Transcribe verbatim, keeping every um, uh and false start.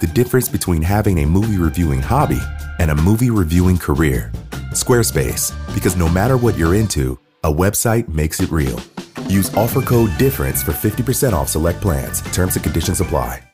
the difference between having a movie reviewing hobby and a movie reviewing career. Squarespace, because no matter what you're into, a website makes it real. Use offer code DIFFERENCE for fifty percent off select plans. Terms and conditions apply.